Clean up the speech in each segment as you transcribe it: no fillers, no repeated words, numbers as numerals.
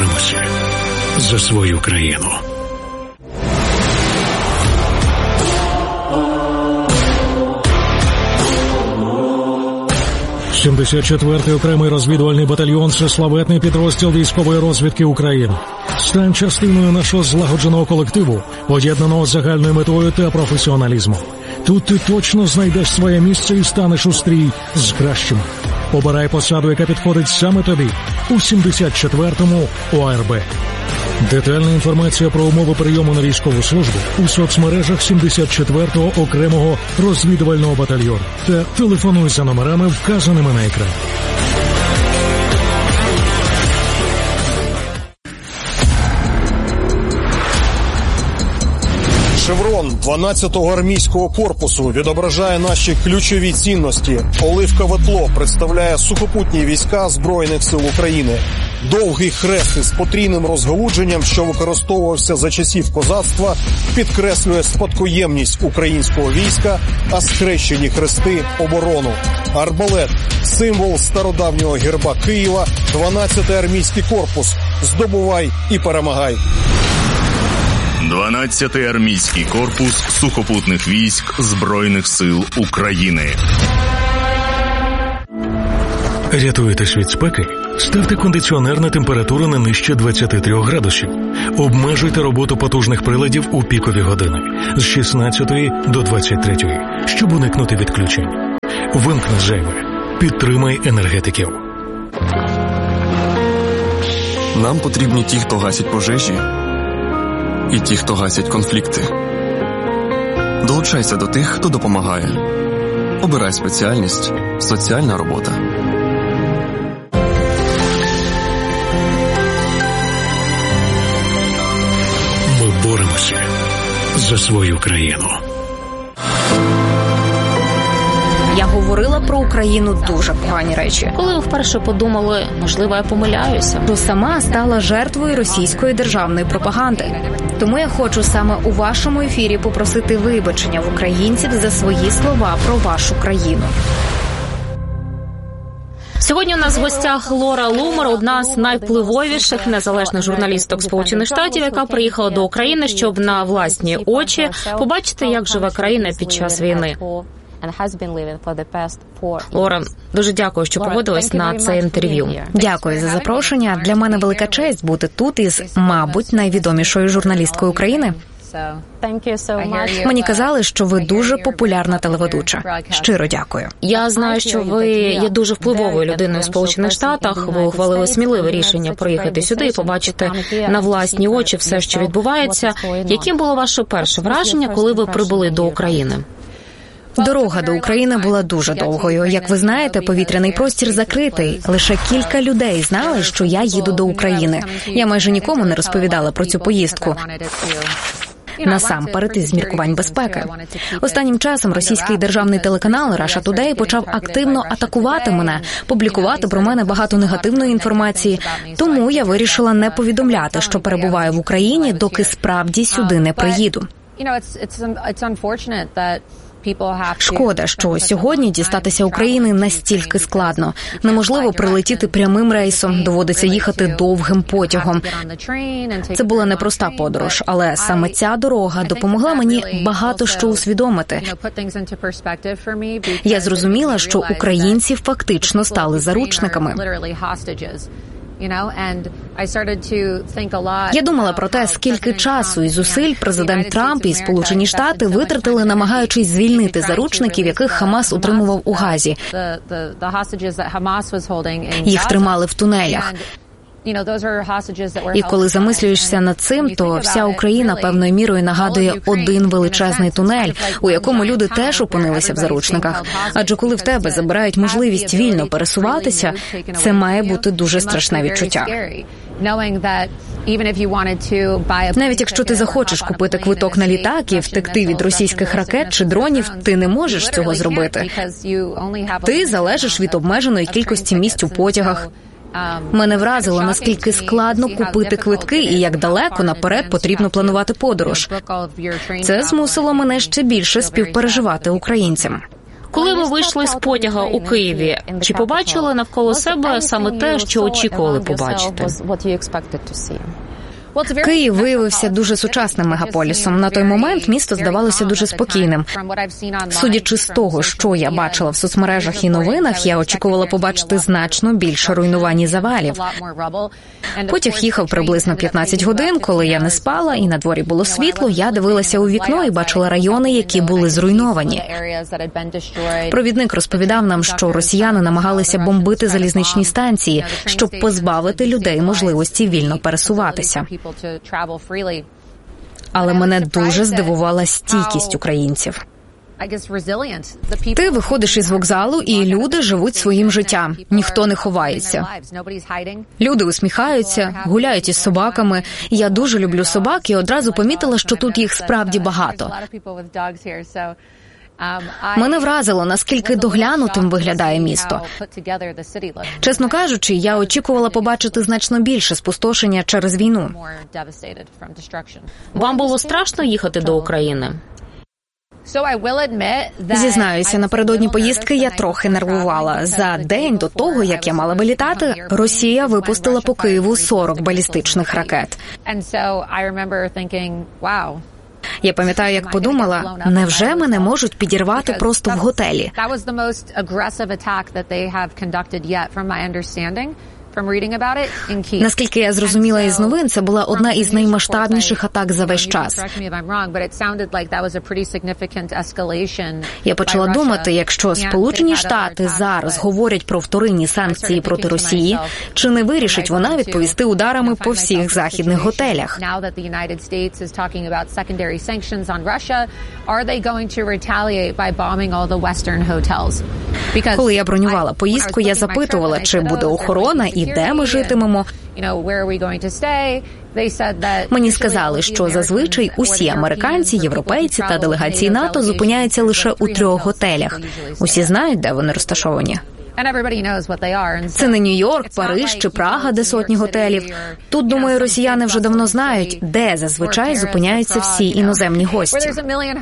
боремося за свою країну. 74-й окремий розвідувальний батальйон – це славетний підрозділ військової розвідки України. Стань частиною нашого злагодженого колективу, поєднаного з загальною метою та професіоналізмом. Тут ти точно знайдеш своє місце і станеш у стрій з кращими. Обирай посаду, яка підходить саме тобі у 74-му ОРБ. Детальна інформація про умови прийому на військову службу у соцмережах 74-го окремого розвідувального батальйону та телефонуй за номерами, вказаними на екрані. Шеврон 12-го армійського корпусу відображає наші ключові цінності. Оливкове тло представляє сухопутні війська Збройних сил України. Довгий хрест із потрійним розгалудженням, що використовувався за часів козацтва, підкреслює спадкоємність українського війська, а схрещені хрести – оборону. Арбалет – символ стародавнього герба Києва, 12-й армійський корпус. Здобувай і перемагай. 12-й армійський корпус сухопутних військ Збройних сил України. Рятуєтесь від спеки? Ставте кондиціонер на температуру не нижче 23 градусів. Обмежуйте роботу потужних приладів у пікові години з 16 до 23, щоб уникнути відключень. Вимкни зайве. Підтримай енергетиків. Нам потрібні ті, хто гасять пожежі, і ті, хто гасять конфлікти. Долучайся до тих, хто допомагає. Обирай спеціальність «Соціальна робота». Ми боремося за свою країну. Я говорила про Україну дуже погані речі. Коли ви вперше подумали, можливо, я помиляюся, то сама стала жертвою російської державної пропаганди. Тому я хочу саме у вашому ефірі попросити вибачення в українців за свої слова про вашу країну. Сьогодні у нас в гостях Лора Лумер, одна з найвпливовіших незалежних журналісток Сполучених Штатів, яка приїхала до України, щоб на власні очі побачити, як живе країна під час війни. Лора, дуже дякую, що погодилась на це інтерв'ю. Дякую за запрошення. Для мене велика честь бути тут із, мабуть, найвідомішою журналісткою України. Мені казали, що ви дуже популярна телеведуча. Щиро дякую. Я знаю, що ви є дуже впливовою людиною в Сполучених Штатах. Ви ухвалили сміливе рішення приїхати сюди і побачити на власні очі все, що відбувається. Яким було ваше перше враження, коли ви прибули до України? Дорога до України була дуже довгою. Як ви знаєте, повітряний простір закритий. Лише кілька людей знали, що я їду до України. Я майже нікому не розповідала про цю поїздку. Насамперед із міркувань безпеки. Останнім часом російський державний телеканал Russia Today почав активно атакувати мене, публікувати про мене багато негативної інформації. Тому я вирішила не повідомляти, що перебуваю в Україні, доки справді сюди не приїду. Шкода, що сьогодні дістатися України настільки складно. Неможливо прилетіти прямим рейсом, доводиться їхати довгим потягом. Це була непроста подорож, але саме ця дорога допомогла мені багато що усвідомити. Я зрозуміла, що українці фактично стали заручниками. Я думала про те, скільки часу і зусиль президент Трамп і Сполучені Штати витратили, намагаючись звільнити заручників, яких Хамас утримував у Газі. Їх тримали в тунелях. І коли замислюєшся над цим, то вся Україна певною мірою нагадує один величезний тунель, у якому люди теж опинилися в заручниках. Адже коли в тебе забирають можливість вільно пересуватися, це має бути дуже страшне відчуття. Навіть якщо ти захочеш купити квиток на літак і втекти від російських ракет чи дронів, ти не можеш цього зробити. Ти залежиш від обмеженої кількості місць у потягах. Мене вразило, наскільки складно купити квитки і як далеко наперед потрібно планувати подорож. Це змусило мене ще більше співпереживати українцям. Коли ви вийшли з потяга у Києві, чи побачили навколо себе саме те, що очікували побачити? Київ виявився дуже сучасним мегаполісом. На той момент місто здавалося дуже спокійним. Судячи з того, що я бачила в соцмережах і новинах, я очікувала побачити значно більше руйнувань і завалів. Потяг їхав приблизно 15 годин, коли я не спала і на дворі було світло, я дивилася у вікно і бачила райони, які були зруйновані. Провідник розповідав нам, що росіяни намагалися бомбити залізничні станції, щоб позбавити людей можливості вільно пересуватися. Але мене дуже здивувала стійкість українців. Ти виходиш із вокзалу, і люди живуть своїм життям. Ніхто не ховається. Люди усміхаються, гуляють із собаками. Я дуже люблю собак і одразу помітила, що тут їх справді багато. Мене вразило, наскільки доглянутим виглядає місто. Чесно кажучи, я очікувала побачити значно більше спустошення через війну. Вам було страшно їхати до України? Зізнаюся, напередодні поїздки я трохи нервувала. За день до того, як я мала вилітати, Росія випустила по Києву 40 балістичних ракет. Я пам'ятаю, як подумала, невже мене можуть підірвати просто в готелі? Наскільки я зрозуміла із новин, це була одна із наймасштабніших атак за весь час. Я почала думати, якщо Сполучені Штати зараз говорять про вторинні санкції проти Росії, чи не вирішить вона відповісти ударами по всіх західних готелях? Коли я бронювала поїздку, я запитувала, чи буде охорона і де ми житимемо. Мені сказали, що зазвичай усі американці, європейці та делегації НАТО зупиняються лише у 3 готелях. Усі знають, де вони розташовані. Це не Нью-Йорк, Париж чи Прага, де сотні готелів. Тут, думаю, росіяни вже давно знають, де зазвичай зупиняються всі іноземні гості.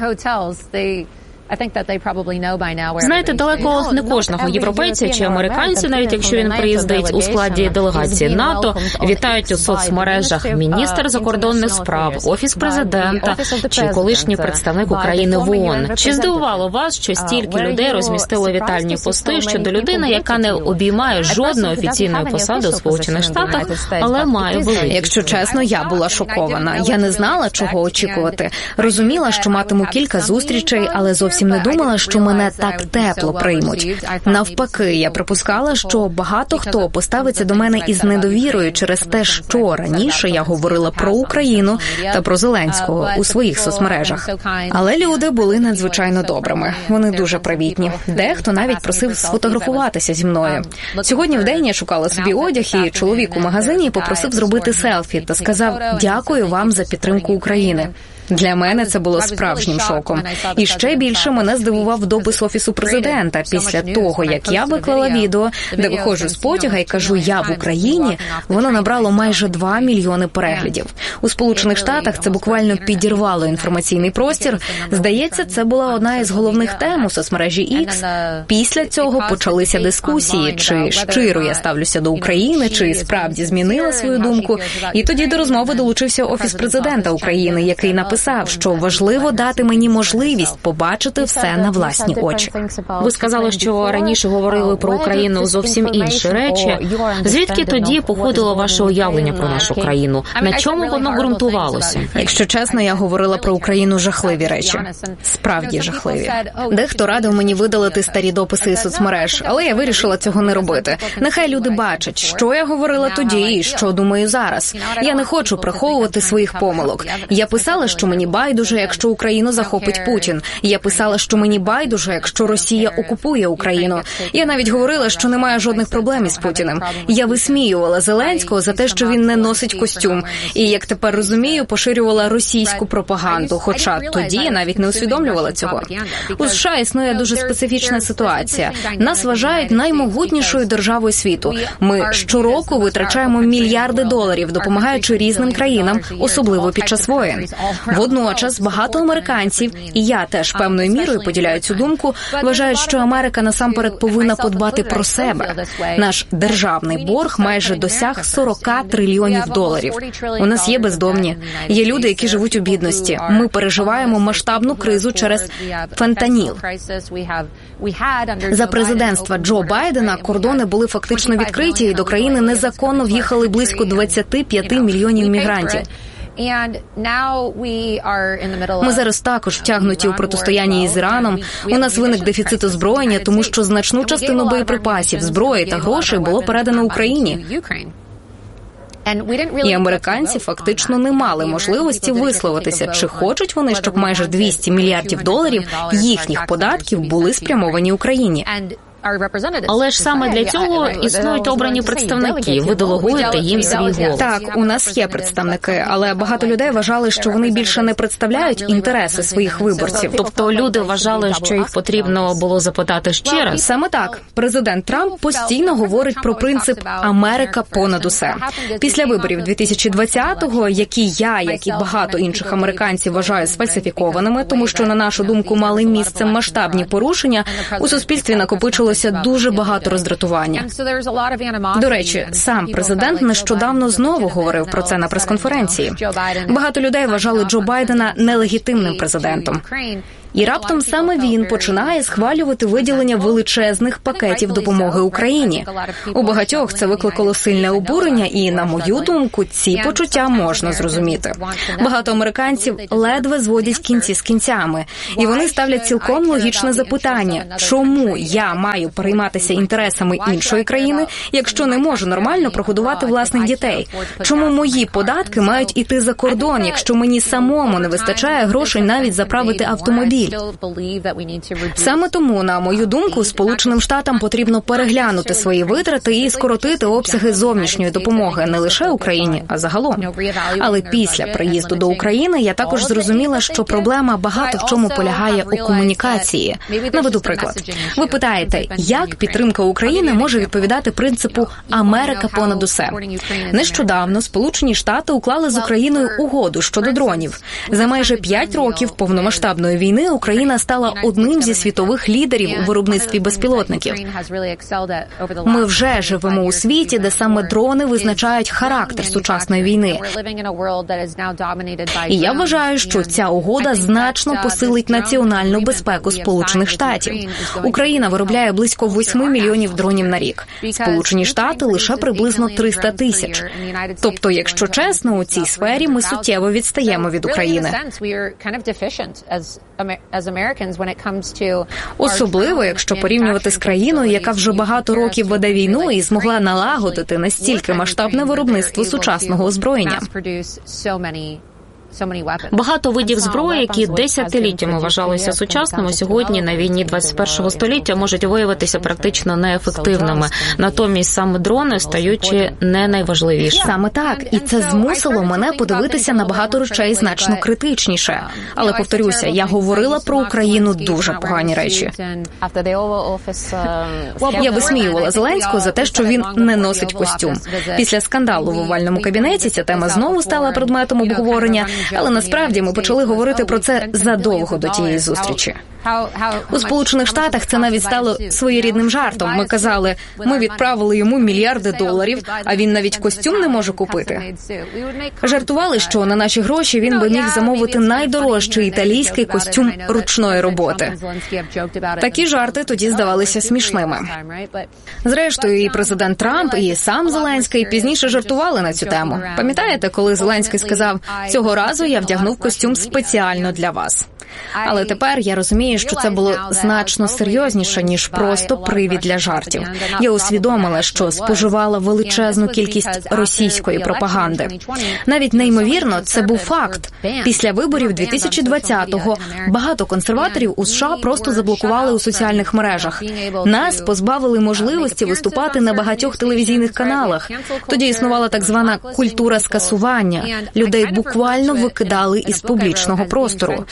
Знаєте, далеко не кожного європейця чи американця, навіть якщо він приїздить у складі делегації НАТО, вітають у соцмережах міністр закордонних справ, Офіс президента чи колишній представник України в ООН. Чи здивувало вас, що стільки людей розмістили вітальні пости щодо людини, яка не обіймає жодної офіційної посади у Сполучених Штатах, але має великі? Якщо чесно, я була шокована. Я не знала, чого очікувати. Розуміла, що матиму кілька зустрічей, але зовсім не думала, що мене так тепло приймуть. Навпаки, я припускала, що багато хто поставиться до мене із недовірою через те, що раніше я говорила про Україну та про Зеленського у своїх соцмережах. Але люди були надзвичайно добрими. Вони дуже привітні. Дехто навіть просив сфотографуватися зі мною. Сьогодні вдень я шукала собі одяг, і чоловік у магазині попросив зробити селфі та сказав «Дякую вам за підтримку України». Для мене це було справжнім шоком. І ще більше мене здивував допис Офісу президента. Після того, як я виклала відео, де виходжу з потяга і кажу «Я в Україні», воно набрало майже 2 мільйони переглядів. У Сполучених Штатах це буквально підірвало інформаційний простір. Здається, це була одна із головних тем у соцмережі X. Після цього почалися дискусії, чи щиро я ставлюся до України, чи справді змінила свою думку. І тоді до розмови долучився Офіс президента України, який написав, що важливо дати мені можливість побачити все на власні очі. Ви сказали, що раніше говорили про Україну зовсім інші речі. Звідки тоді походило ваше уявлення про нашу країну? На чому воно ґрунтувалося? Якщо чесно, я говорила про Україну жахливі речі. Справді жахливі. Дехто радив мені видалити старі дописи із соцмереж, але я вирішила цього не робити. Нехай люди бачать, що я говорила тоді і що думаю зараз. Я не хочу приховувати своїх помилок. Я писала, що мені байдуже, якщо Україну захопить Путін. Я писала, що мені байдуже, якщо Росія окупує Україну. Я навіть говорила, що немає жодних проблем із Путіним. Я висміювала Зеленського за те, що він не носить костюм. І, як тепер розумію, поширювала російську пропаганду, хоча тоді я навіть не усвідомлювала цього. У США існує дуже специфічна ситуація. Нас вважають наймогутнішою державою світу. Ми щороку витрачаємо мільярди доларів, допомагаючи різним країнам, особливо під час воєн. Водночас багато американців, і я теж певною значною мірою поділяють цю думку, вважають, що Америка насамперед повинна подбати про себе. Наш державний борг майже досяг 40 трильйонів доларів. У нас є бездомні, є люди, які живуть у бідності. Ми переживаємо масштабну кризу через фентаніл. За президентства Джо Байдена кордони були фактично відкриті, і до країни незаконно в'їхали близько 25 мільйонів мігрантів. Ми зараз також втягнуті у протистояння із Іраном. У нас виник дефіцит озброєння, тому що значну частину боєприпасів, зброї та грошей було передано Україні. І американці фактично не мали можливості висловитися, чи хочуть вони, щоб майже 200 мільярдів доларів їхніх податків були спрямовані Україні. Але ж саме для цього існують обрані представники. Ви делегуєте їм свій голос. Так, у нас є представники, але багато людей вважали, що вони більше не представляють інтереси своїх виборців. Тобто люди вважали, що їх потрібно було запитати ще раз? Саме так. Президент Трамп постійно говорить про принцип «Америка понад усе». Після виборів 2020-го, які я, як і багато інших американців, вважаю сфальсифікованими, тому що, на нашу думку, мали місце масштабні порушення, у суспільстві накопичилося дуже багато роздратування. До речі, сам президент нещодавно знову говорив про це на прес-конференції. Багато людей вважали Джо Байдена нелегітимним президентом. І раптом саме він починає схвалювати виділення величезних пакетів допомоги Україні. У багатьох це викликало сильне обурення, і, на мою думку, ці почуття можна зрозуміти. Багато американців ледве зводять кінці з кінцями. І вони ставлять цілком логічне запитання, чому я маю перейматися інтересами іншої країни, якщо не можу нормально прогодувати власних дітей? Чому мої податки мають іти за кордон, якщо мені самому не вистачає грошей навіть заправити автомобіль? Саме тому, на мою думку, Сполученим Штатам потрібно переглянути свої витрати і скоротити обсяги зовнішньої допомоги не лише Україні, а загалом. Але після приїзду до України я також зрозуміла, що проблема багато в чому полягає у комунікації. Наведу приклад. Ви питаєте, як підтримка України може відповідати принципу «Америка понад усе». Нещодавно Сполучені Штати уклали з Україною угоду щодо дронів. За майже 5 років повномасштабної війни Україна стала одним зі світових лідерів у виробництві безпілотників. Ми вже живемо у світі, де саме дрони визначають характер сучасної війни. І я вважаю, що ця угода значно посилить національну безпеку Сполучених Штатів. Україна виробляє близько 8 мільйонів дронів на рік. Сполучені Штати лише приблизно 300 тисяч. Тобто, якщо чесно, у цій сфері ми суттєво відстаємо від України. Особливо, якщо порівнювати з країною, яка вже багато років веде війну і змогла налагодити настільки масштабне виробництво сучасного озброєння. Багато видів зброї, які десятиліттями вважалися сучасними, сьогодні на війні 21-го століття можуть виявитися практично неефективними. Натомість саме дрони стають не найважливішими. Саме так. І це змусило мене подивитися на багато речей значно критичніше. Але, повторюся, я говорила про Україну дуже погані речі. Я висміювала Зеленського за те, що він не носить костюм. Після скандалу в овальному кабінеті ця тема знову стала предметом обговорення. Але насправді ми почали говорити про це задовго до тієї зустрічі. У Сполучених Штатах це навіть стало своєрідним жартом. Ми казали, ми відправили йому мільярди доларів, а він навіть костюм не може купити. Жартували, що на наші гроші він би міг замовити найдорожчий італійський костюм ручної роботи. Такі жарти тоді здавалися смішними. Зрештою, і президент Трамп, і сам Зеленський пізніше жартували на цю тему. Пам'ятаєте, коли Зеленський сказав, «Цього разу я вдягнув костюм спеціально для вас». Але тепер я розумію, що це було значно серйозніше, ніж просто привід для жартів. Я усвідомила, що споживала величезну кількість російської пропаганди. Навіть неймовірно, це був факт. Після виборів 2020-го багато консерваторів у США просто заблокували у соціальних мережах. Нас позбавили можливості виступати на багатьох телевізійних каналах. Тоді існувала так звана культура скасування. Людей буквально викидали із публічного простору.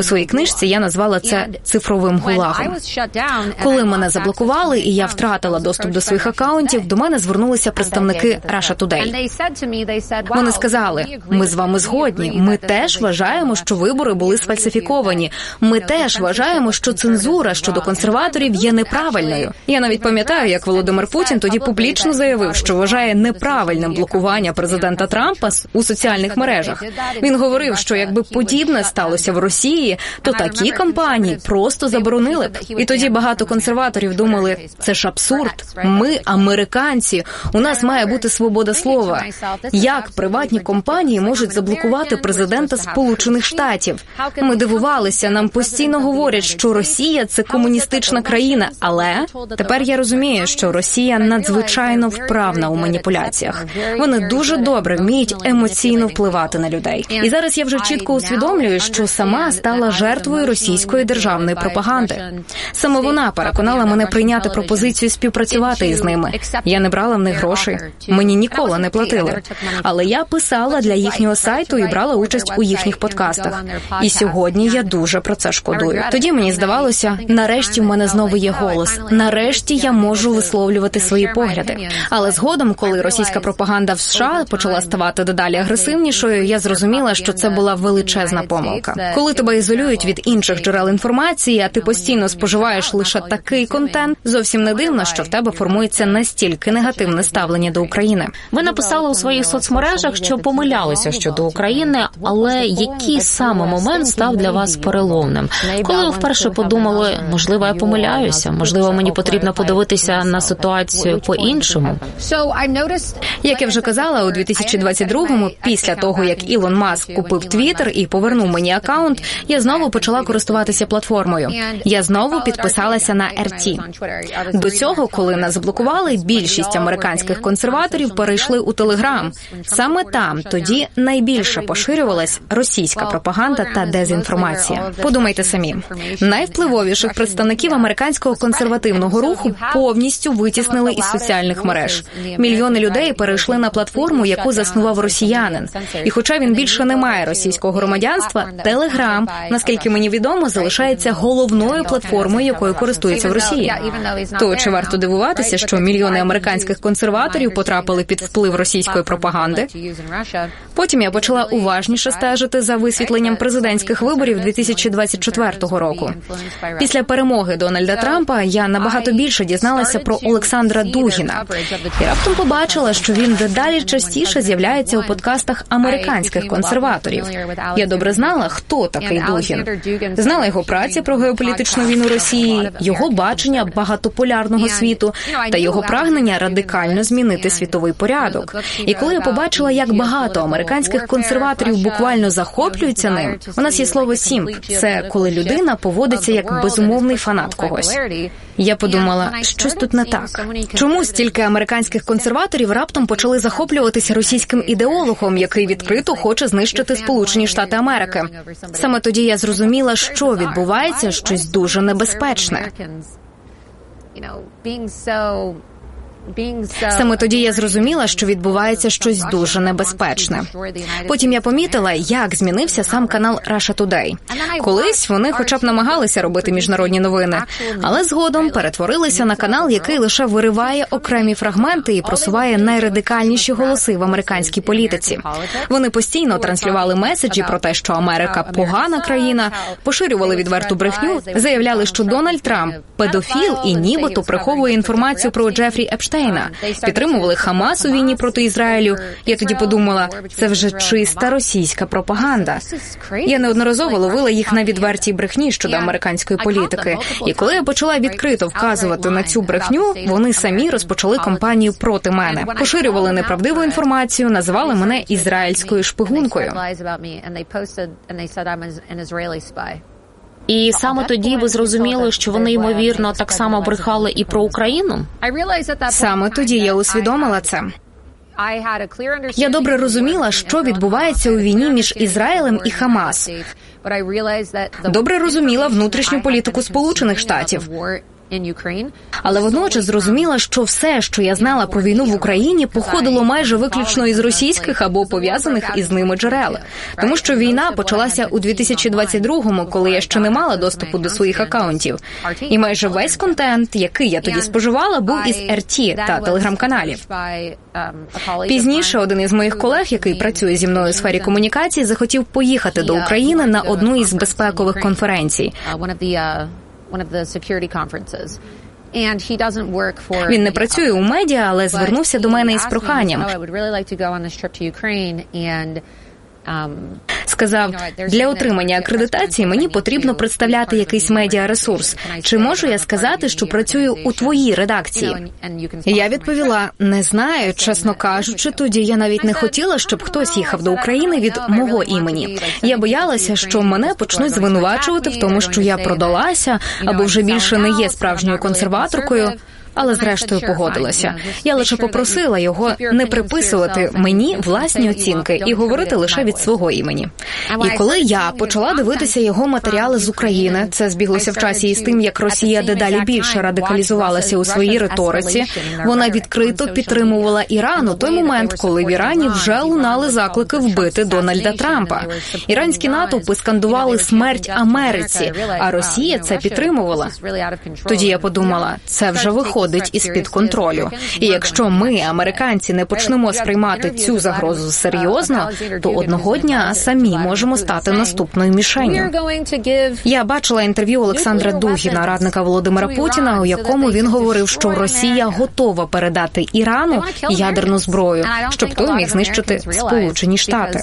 своїй книжці я назвала це цифровим гулагом. Коли мене заблокували і я втратила доступ до своїх акаунтів, до мене звернулися представники Russia Today. Вони сказали: ми з вами згодні, ми теж вважаємо, що вибори були сфальсифіковані, ми теж вважаємо, що цензура щодо консерваторів є неправильною. Я навіть пам'ятаю, як Володимир Путін тоді публічно заявив, що вважає неправильним блокування президента Трампа у соціальних мережах. Він говорив, що якби подібне сталося в Росії, то такі кампанії просто заборонили б. І тоді багато консерваторів думали: це ж абсурд, ми американці, у нас має бути свобода слова. Як приватні компанії можуть заблокувати президента Сполучених Штатів? Ми дивувалися, нам постійно говорять, що Росія – це комуністична країна, але тепер я розумію, що Росія надзвичайно вправна у маніпуляціях. Вони дуже добре вміють емоційно впливати на людей. І зараз я вже чітко усвідомлюю, що сама стала жертвою російської державної пропаганди. Саме вона переконала мене прийняти пропозицію співпрацювати із ними. Я не брала в них грошей, мені ніколи не платили. Але я писала для їхнього сайту і брала участь у їхніх подкастах. І сьогодні я дуже про це шкодую. Тоді мені здавалося, нарешті в мене знову є голос. Нарешті я можу висловлювати свої погляди. Але згодом, коли російська пропаганда в США почала ставати дедалі агресивнішою, я зрозуміла, що це була величезна помилка. Коли тебе ізолюють від інших джерел інформації, а ти постійно споживаєш лише такий контент, зовсім не дивно, що в тебе формується настільки негативне ставлення до України. Ви написали у своїх соцмережах, що помилялися щодо України, але який саме момент став для вас переломним? Коли ви вперше подумали, можливо, я помиляюся, можливо, мені потрібно подивитися на ситуацію по-іншому? Як я вже казала, у 2022-му, після того, як Ілон Маск купив Твіттер і повернув мені акаунт, я знову почала користуватися платформою. Я знову підписалася на RT. До цього, коли нас заблокували, більшість американських консерваторів перейшли у Телеграм. Саме там тоді найбільше поширювалась російська пропаганда та дезінформація. Подумайте самі. Найвпливовіших представників американського консервативного руху повністю витіснили із соціальних мереж. Мільйони людей перейшли на платформу, яку заснував росіянин. І хоча він більше не має російського громадянства, Телеграм, наскільки мені відомо, залишається головною платформою, якою користуються в Росії. То чи варто дивуватися, що мільйони американських консерваторів потрапили під вплив російської пропаганди? Потім я почала уважніше стежити за висвітленням президентських виборів 2024 року. Після перемоги Дональда Трампа я набагато більше дізналася про Олександра Дугіна. І раптом побачила, що він дедалі частіше з'являється у подкастах американських консерваторів. Я добре знала, хто такий Дугін. Знала його праці про геополітичну війну Росії, його бачення багатополярного світу та його прагнення радикально змінити світовий порядок. І коли я побачила, як багато американських консерваторів буквально захоплюються ним, у нас є слово «сімп» – це коли людина поводиться як безумовний фанат когось. Я подумала, щось тут не так. Чому стільки американських консерваторів раптом почали захоплюватися російським ідеологом, який відкрито хоче знищити Сполучені Штати Америки? Саме тоді я зрозуміла, що відбувається щось дуже небезпечне. Саме тоді я зрозуміла, що відбувається щось дуже небезпечне. Потім я помітила, як змінився сам канал Russia Today. Колись вони хоча б намагалися робити міжнародні новини, але згодом перетворилися на канал, який лише вириває окремі фрагменти і просуває найрадикальніші голоси в американській політиці. Вони постійно транслювали меседжі про те, що Америка – погана країна, поширювали відверту брехню, заявляли, що Дональд Трамп – педофіл і нібито приховує інформацію про Джефрі Епштейна. Підтримували Хамас у війні проти Ізраїлю. Я тоді подумала, це вже чиста російська пропаганда. Я неодноразово ловила їх на відвертій брехні щодо американської політики. І коли я почала відкрито вказувати на цю брехню, вони самі розпочали кампанію проти мене. Поширювали неправдиву інформацію, називали мене ізраїльською шпигункою. І саме тоді ви зрозуміли, що вони, ймовірно, так само брехали і про Україну? Саме тоді я усвідомила це. Я добре розуміла, що відбувається у війні між Ізраїлем і Хамас. Добре розуміла внутрішню політику Сполучених Штатів. Але водночас зрозуміла, що все, що я знала про війну в Україні, походило майже виключно із російських або пов'язаних із ними джерел. Тому що війна почалася у 2022-му, коли я ще не мала доступу до своїх акаунтів. І майже весь контент, який я тоді споживала, був із РТ та телеграм-каналів. Пізніше один із моїх колег, який працює зі мною у сфері комунікації, захотів поїхати до України на одну із безпекових конференцій. Він не працює у медіа, але звернувся до мене із проханням. Сказав, для отримання акредитації мені потрібно представляти якийсь медіаресурс. Чи можу я сказати, що працюю у твоїй редакції? Я відповіла, не знаю, чесно кажучи, тоді я навіть не хотіла, щоб хтось їхав до України від мого імені. Я боялася, що мене почнуть звинувачувати в тому, що я продалася, або вже більше не є справжньою консерваторкою. Але зрештою погодилася. Я лише попросила його не приписувати мені власні оцінки і говорити лише від свого імені. І коли я почала дивитися його матеріали з України, це збіглося в часі із тим, як Росія дедалі більше радикалізувалася у своїй риториці, вона відкрито підтримувала Іран у той момент, коли в Ірані вже лунали заклики вбити Дональда Трампа. Іранські натовпи скандували «Смерть Америці», а Росія це підтримувала. Тоді я подумала, це вже виходить із-під контролю. І якщо ми, американці, не почнемо сприймати цю загрозу серйозно, то одного дня самі можемо стати наступною мішенню. Я бачила інтерв'ю Олександра Дугіна, радника Володимира Путіна, у якому він говорив, що Росія готова передати Ірану ядерну зброю, щоб той міг знищити Сполучені Штати.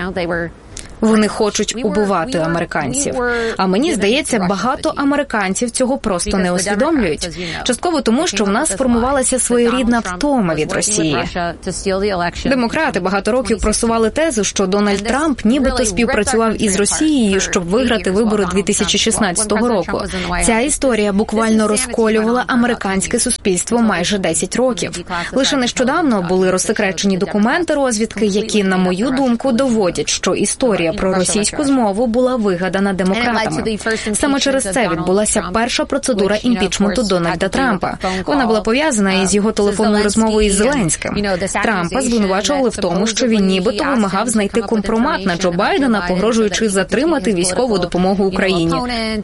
Вони хочуть убивати американців. А мені здається, багато американців цього просто не усвідомлюють. Частково тому, що в нас сформувалася своєрідна втома від Росії. Демократи багато років просували тезу, що Дональд Трамп нібито співпрацював із Росією, щоб виграти вибори 2016 року. Ця історія буквально розколювала американське суспільство майже 10 років. Лише нещодавно були розсекречені документи розвідки, які, на мою думку, доводять, що історія про російську змову була вигадана демократами. Саме через це відбулася перша процедура імпічменту Дональда Трампа. Вона була пов'язана із його телефонною розмовою із Зеленським. Трампа звинувачували в тому, що він нібито вимагав знайти компромат на Джо Байдена, погрожуючи затримати військову допомогу Україні.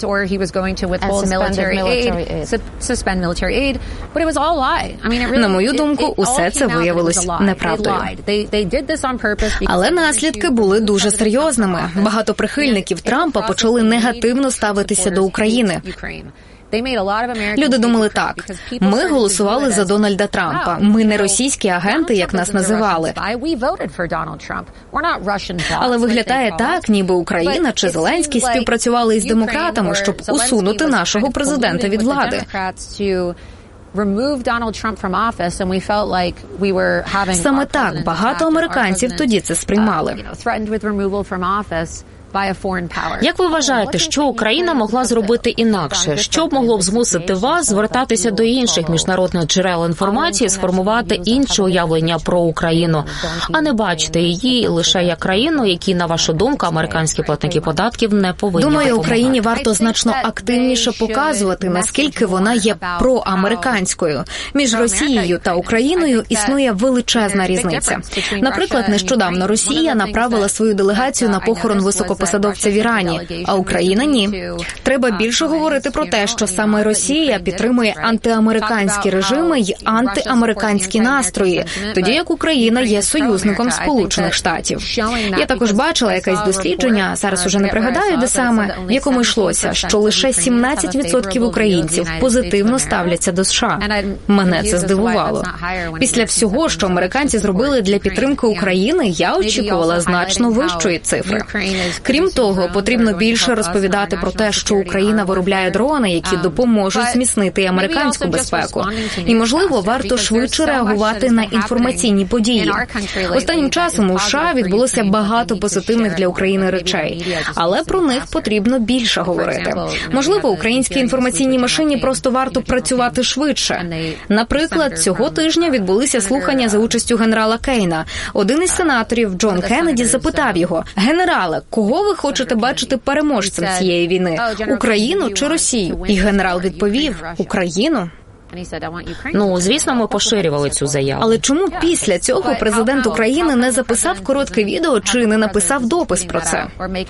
На мою думку, усе це виявилось неправдою. Але наслідки були дуже серйозними. Багато прихильників Трампа почали негативно ставитися до України. Люди думали так, ми голосували за Дональда Трампа, ми не російські агенти, як нас називали. Але виглядає так, ніби Україна чи Зеленський співпрацювали із демократами, щоб усунути нашого президента від влади. Саме так багато американців тоді це сприймали. Як ви вважаєте, що Україна могла зробити інакше? Що б могло б змусити вас звертатися до інших міжнародних джерел інформації, сформувати інше уявлення про Україну, а не бачити її лише як країну, якій, на вашу думку, американські платники податків не повинні допомагати? Думаю, Україні варто значно активніше показувати, наскільки вона є проамериканською. Між Росією та Україною існує величезна різниця. Наприклад, нещодавно Росія направила свою делегацію на похорон високопосадовця в Ірані, а Україна – ні. Треба більше говорити про те, що саме Росія підтримує антиамериканські режими й антиамериканські настрої, тоді як Україна є союзником Сполучених Штатів. Я також бачила якесь дослідження, зараз уже не пригадаю, де саме, в якому йшлося, що лише 17% українців позитивно ставляться до США. Мене це здивувало. Після всього, що американці зробили для підтримки України, я очікувала значно вищої цифри. Крім того, потрібно більше розповідати про те, що Україна виробляє дрони, які допоможуть зміцнити американську безпеку. І, можливо, варто швидше реагувати на інформаційні події. Останнім часом у США відбулося багато позитивних для України речей, але про них потрібно більше говорити. Можливо, українській інформаційній машині просто варто працювати швидше. Наприклад, цього тижня відбулися слухання за участю генерала Кейна. Один із сенаторів, Джон Кеннеді, запитав його: «Генерале, кого Кого ви хочете бачити переможцем цієї війни? Україну чи Росію? І генерал відповів: Україну. Звісно, ми поширювали цю заяву. Але чому після цього президент України не записав коротке відео чи не написав допис про це?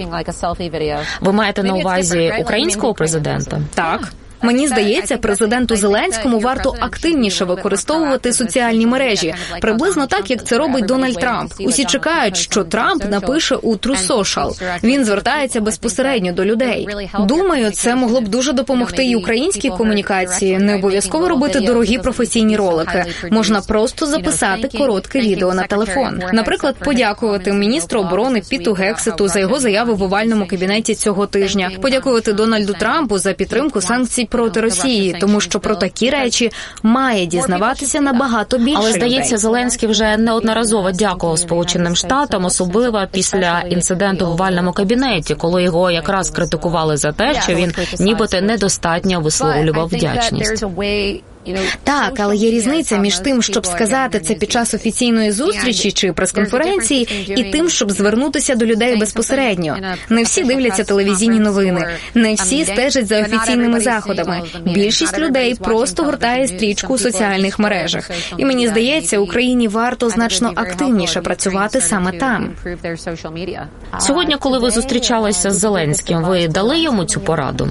Ви маєте на увазі українського президента? Так. Мені здається, президенту Зеленському варто активніше використовувати соціальні мережі, приблизно так, як це робить Дональд Трамп. Усі чекають, що Трамп напише у True Social. Він звертається безпосередньо до людей. Думаю, це могло б дуже допомогти і українській комунікації. Не обов'язково робити дорогі професійні ролики. Можна просто записати коротке відео на телефон. Наприклад, подякувати міністру оборони Піту Гексету за його заяви в овальному кабінеті цього тижня. Подякувати Дональду Трампу за підтримку санкцій проти Росії, тому що про такі речі має дізнаватися набагато більше Але, здається, людей. Зеленський вже неодноразово дякував Сполученим Штатам, особливо після інциденту в овальному кабінеті, коли його якраз критикували за те, що він нібито недостатньо висловлював вдячність. Так, але є різниця між тим, щоб сказати це під час офіційної зустрічі чи прес-конференції, і тим, щоб звернутися до людей безпосередньо. Не всі дивляться телевізійні новини, не всі стежать за офіційними заходами. Більшість людей просто гортає стрічку у соціальних мережах. І мені здається, Україні варто значно активніше працювати саме там. Сьогодні, коли ви зустрічалися з Зеленським, ви дали йому цю пораду?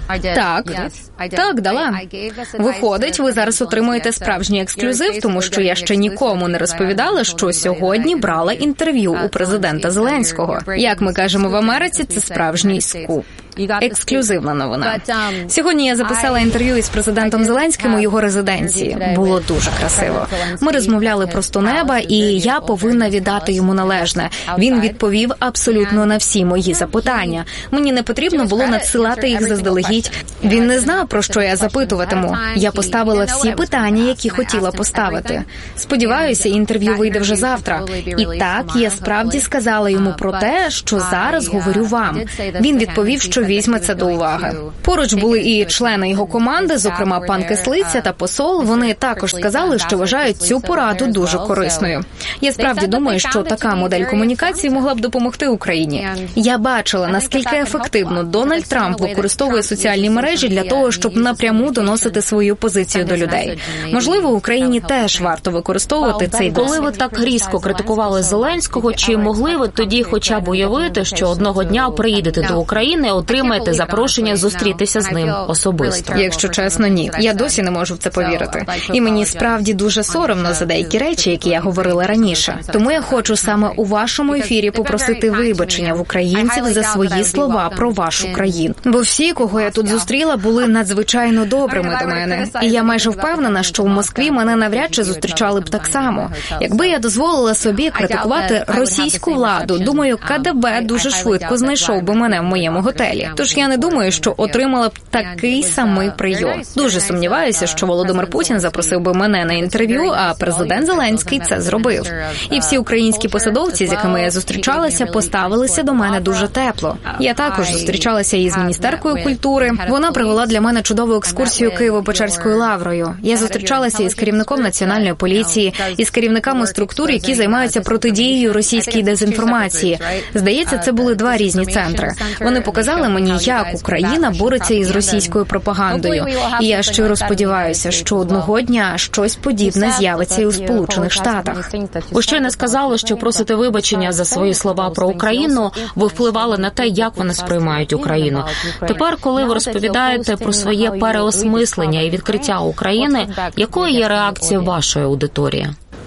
Так, дала. Виходить, ви зараз отримуєте справжній ексклюзив, тому що я ще нікому не розповідала, що сьогодні брала інтерв'ю у президента Зеленського. Як ми кажемо в Америці, це справжній скуп. Ексклюзивна новина. Сьогодні я записала інтерв'ю із президентом Зеленським у його резиденції. Було дуже красиво. Ми розмовляли просто неба, і я повинна віддати йому належне. Він відповів абсолютно на всі мої запитання. Мені не потрібно було надсилати їх заздалегідь. Він не знав, про що я запитуватиму. Я поставила всі питання, які хотіла поставити. Сподіваюся, інтерв'ю вийде вже завтра. І так, я справді сказала йому про те, що зараз говорю вам. Він відповів, що візьме це до уваги. Поруч були і члени його команди, зокрема пан Кислиця та посол. Вони також сказали, що вважають цю пораду дуже корисною. Я справді думаю, що така модель комунікації могла б допомогти Україні. Я бачила, наскільки ефективно Дональд Трамп використовує соціальні мережі для того, щоб напряму доносити свою позицію до людей. Можливо, Україні теж варто використовувати цей досвід. Коли ви так різко критикували Зеленського, чи могли ви тоді хоча б уявити, що одного дня приїдете до України і отримаєте запрошення зустрітися з ним особисто? Якщо чесно, ні. Я досі не можу в це повірити. І мені справді дуже соромно за деякі речі, які я говорила раніше. Тому я хочу саме у вашому ефірі попросити вибачення в українців за свої слова про вашу країну. Бо всі, кого я тут зустріла, були надзвичайно добрими до мене. І я майже впевнена, що в Москві мене навряд чи зустрічали б так само. Якби я дозволила собі критикувати російську владу, думаю, КДБ дуже швидко знайшов би мене в моєму готелі. Тож я не думаю, що отримала б такий самий прийом. Дуже сумніваюся, що Володимир Путін запросив би мене на інтерв'ю, а президент Зеленський це зробив. І всі українські посадовці, з якими я зустрічалася, поставилися до мене дуже тепло. Я також зустрічалася із міністеркою культури. Вона провела для мене чудову екскурсію Києво-Печерською лаврою. Я зустрічалася із керівником Національної поліції, із керівниками структур, які займаються протидією російській дезінформації. Здається, це були два різні центри. Вони показали мені, як Україна бореться із російською пропагандою. І я щиро сподіваюся, що одного дня щось подібне з'явиться і у Сполучених Штатах. Ви щойно сказали, що просите вибачення за свої слова про Україну. Ви впливали на те, як вони сприймають Україну. Тепер, коли ви розповідаєте про своє переосмислення і відкриття України, якою є реакція вашої аудиторії?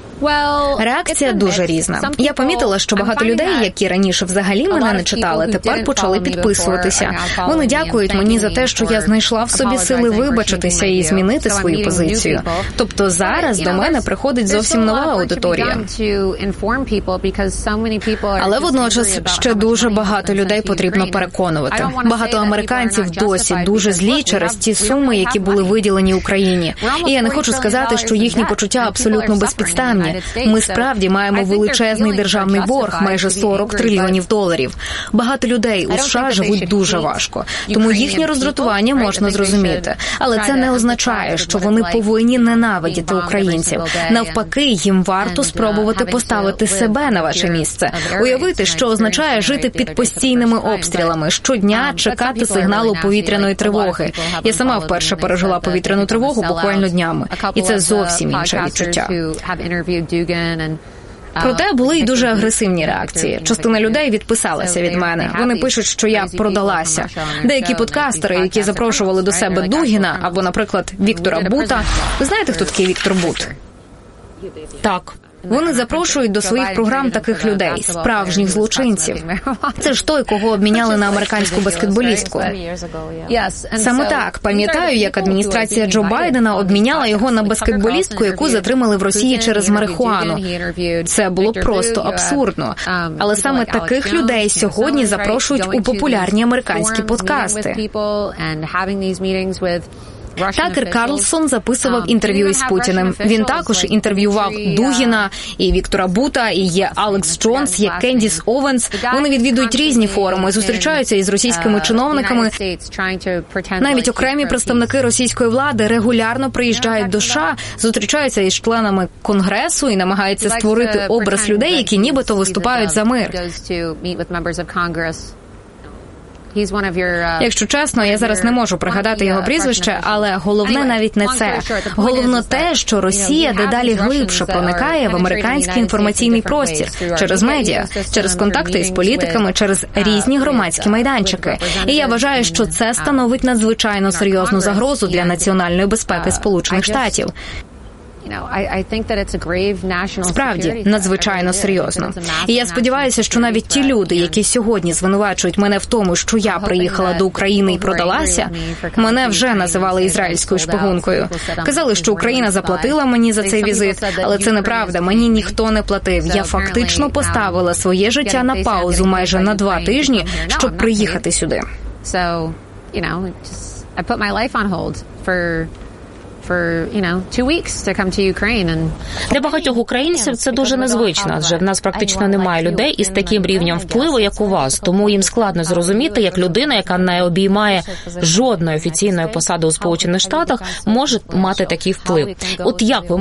Реакція дуже різна. Я помітила, що багато людей, які раніше взагалі мене не читали, тепер почали підписуватися. Вони дякують мені за те, що я знайшла в собі сили вибачитися і змінити свою позицію. Тобто зараз до мене приходить зовсім нова аудиторія. Але водночас ще дуже багато людей потрібно переконувати. Багато американців досі дуже злі через ті суми, які були виділені Україні. І я не хочу сказати, що їхні почуття абсолютно безпідставні. України. Ми справді маємо величезний державний борг, майже $40 трильйонів. Багато людей у США живуть дуже важко, тому їхнє роздратування можна зрозуміти. Але це не означає, що вони повинні ненавидіти українців. Навпаки, їм варто спробувати поставити себе на ваше місце. Уявити, що означає жити під постійними обстрілами, щодня чекати сигналу повітряної тривоги. Я сама вперше пережила повітряну тривогу буквально днями. І це зовсім інше відчуття. Проте були й дуже агресивні реакції. Частина людей відписалася від мене. Вони пишуть, що я продалася. Деякі подкастери, які запрошували до себе Дугіна, або, наприклад, Віктора Бута. Ви знаєте, хто такий Віктор Бут? Так. Вони запрошують до своїх програм таких людей, справжніх злочинців. Це ж той, кого обміняли на американську баскетболістку. Саме так. Пам'ятаю, як адміністрація Джо Байдена обміняла його на баскетболістку, яку затримали в Росії через марихуану. Це було просто абсурдно. Але саме таких людей сьогодні запрошують у популярні американські подкасти. Такер Карлсон записував інтерв'ю із Путіним. Він також інтерв'ював Дугіна і Віктора Бута, і є Алекс Джонс, є Кендіс Овенс. Вони відвідують різні форуми, зустрічаються із російськими чиновниками. Навіть окремі представники російської влади регулярно приїжджають до США, зустрічаються із членами Конгресу і намагаються створити образ людей, які нібито виступають за мир. Якщо чесно, я зараз не можу пригадати його прізвище, але головне навіть не це. Головне те, що Росія дедалі глибше проникає в американський інформаційний простір через медіа, через контакти із політиками, через різні громадські майданчики. І я вважаю, що це становить надзвичайно серйозну загрозу для національної безпеки Сполучених Штатів. Справді, надзвичайно серйозно. І я сподіваюся, що навіть ті люди, які сьогодні звинувачують мене в тому, що я приїхала до України і продалася, мене вже називали ізраїльською шпигункою. Казали, що Україна заплатила мені за цей візит, але це неправда, мені ніхто не платив. Я фактично поставила своє життя на паузу майже на 2 тижні, щоб приїхати сюди. Для багатьох українців це дуже незвично, адже в нас практично немає людей із таким рівнем впливу, як у вас. Тому їм складно зрозуміти, як людина, яка не обіймає жодної офіційної посади у Сполучених Штатах, може мати такий вплив. От як ви